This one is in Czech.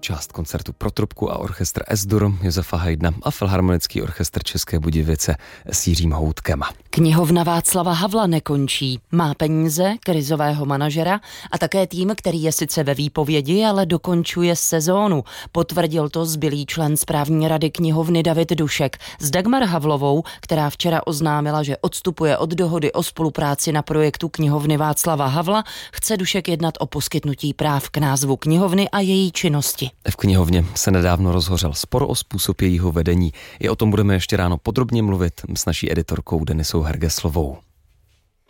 část koncertu pro trubku a orchestr S-dur Josefa Haydna a Filharmonický orchestr České Budějovice s Jiřím Houtkem. Knihovna Václava Havla nekončí. Má peníze, krizového manažera a také tým, který je sice ve výpovědi, ale dokončuje sezónu. Potvrdil to zbylý člen správní rady knihovny David Dušek s Dagmar Havlovou, která včera oznámila, že odstupuje od dohody o spolupráci na projektu knihovny Václava Havla. Chce Dušek jednat o poskytnutí práv k názvu knihovny a její činnosti. V knihovně se nedávno rozhořel spor o způsob jejího vedení. I o tom budeme ještě ráno podrobně mluvit s naší editorkou Denisou Hergeslovou.